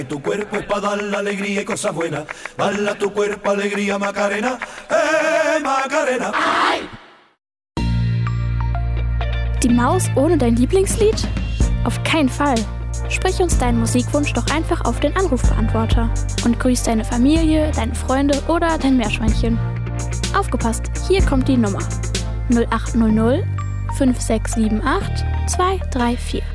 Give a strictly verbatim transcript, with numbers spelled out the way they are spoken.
Tu cuerpo es para dar la alegría y cosas buenas. Bala tu cuerpo, alegría, Macarena. Eh, Macarena. Die Maus ohne dein Lieblingslied? Auf keinen Fall. Sprich uns deinen Musikwunsch doch einfach auf den Anrufbeantworter und grüß deine Familie, deine Freunde oder dein Meerschweinchen. Aufgepasst, hier kommt die Nummer null acht null null fünf sechs sieben acht zwei drei vier.